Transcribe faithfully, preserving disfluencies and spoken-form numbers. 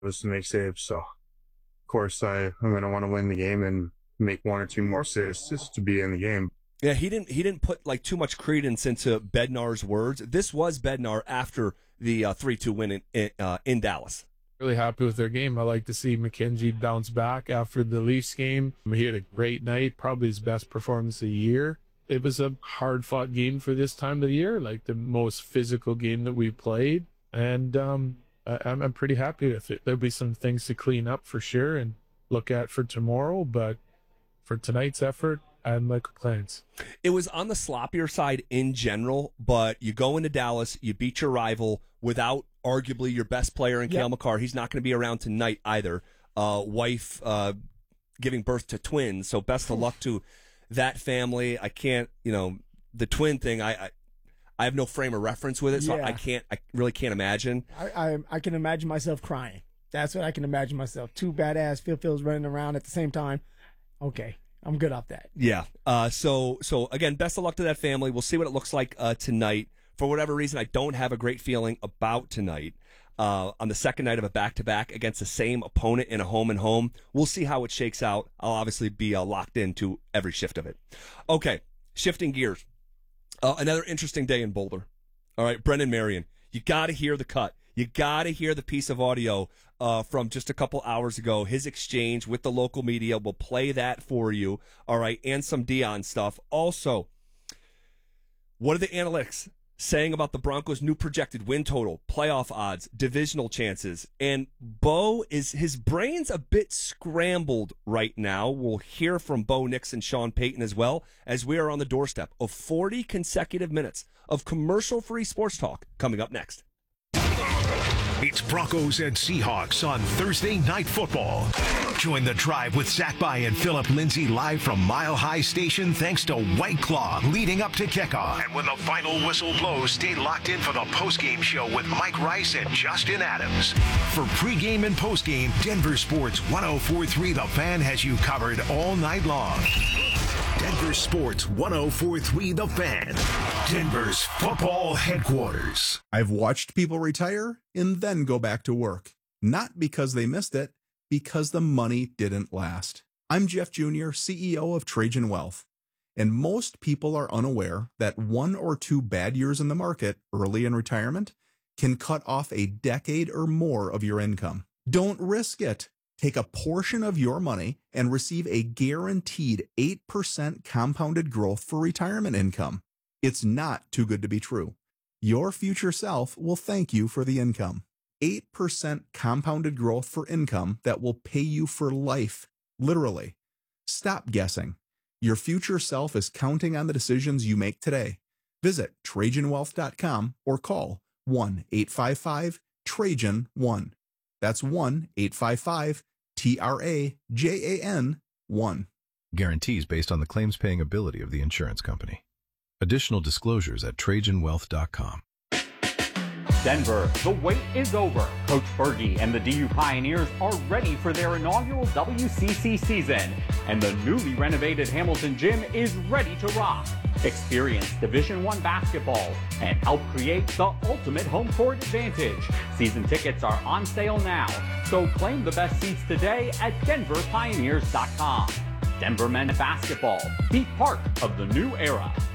was to make saves. So, of course, I, I'm going to want to win the game and make one or two more saves just to be in the game. Yeah, he didn't he didn't put like too much credence into Bednar's words. This was Bednar after the uh, three two win in, in, uh, in Dallas. Really happy with their game. I like to see McKenzie bounce back after the Leafs game. He had a great night, probably his best performance of the year. It was a hard-fought game for this time of the year, like the most physical game that we played. And um, I, I'm, I'm pretty happy with it. There'll be some things to clean up for sure and look at for tomorrow, but for tonight's effort, I had Michael Clarence. It was on the sloppier side in general, but you go into Dallas, you beat your rival without arguably your best player in Cale Yep. Makar. He's not going to be around tonight either. Uh, wife uh, giving birth to twins, so best of luck to that family. I can't, you know, the twin thing, I, I I have no frame of reference with it, so Yeah. I can't, I really can't imagine. I, I I can imagine myself crying. That's what I can imagine myself. Two badass Phil-Phils running around at the same time. Okay, I'm good off that. Yeah. Uh, so, so again, best of luck to that family. We'll see what it looks like uh, tonight. For whatever reason, I don't have a great feeling about tonight. Uh, on the second night of a back-to-back against the same opponent in a home-and-home. We'll see how it shakes out. I'll obviously be uh, locked into every shift of it. Okay, shifting gears. Uh, another interesting day in Boulder. All right, Brendan Marion, you got to hear the cut. You got to hear the piece of audio uh, from just a couple hours ago, his exchange with the local media. We'll play that for you, all right, and some Dion stuff. Also, what are the analytics saying about the Broncos' new projected win total, playoff odds, divisional chances? And Bo, is his brain's a bit scrambled right now. We'll hear from Bo Nix and Sean Payton as well, as we are on the doorstep of forty consecutive minutes of commercial-free sports talk coming up next. It's Broncos and Seahawks on Thursday Night Football. Join the drive with Zach By and Philip Lindsay live from Mile High Station thanks to White Claw leading up to kickoff. And when the final whistle blows, stay locked in for the postgame show with Mike Rice and Justin Adams. For pregame and postgame, Denver Sports one oh four point three The Fan has you covered all night long. Denver Sports one oh four point three The Fan, Denver's football headquarters. I've watched people retire and then go back to work. Not because they missed it, because the money didn't last. I'm Jeff Junior, C E O of Trajan Wealth. And most people are unaware that one or two bad years in the market early in retirement can cut off a decade or more of your income. Don't risk it. Take a portion of your money and receive a guaranteed eight percent compounded growth for retirement income. It's not too good to be true. Your future self will thank you for the income. eight percent compounded growth for income that will pay you for life, literally. Stop guessing. Your future self is counting on the decisions you make today. Visit Trajan Wealth dot com or call one eight five five Trajan one. That's one eight five five T R A J A N one. Guarantees based on the claims-paying ability of the insurance company. Additional disclosures at Trajan Wealth dot com. Denver, the wait is over. Coach Fergie and the D U Pioneers are ready for their inaugural W C C season, and the newly renovated Hamilton Gym is ready to rock. Experience Division One basketball and help create the ultimate home court advantage. Season tickets are on sale now, so claim the best seats today at Denver Pioneers dot com. Denver men's basketball, be part of the new era.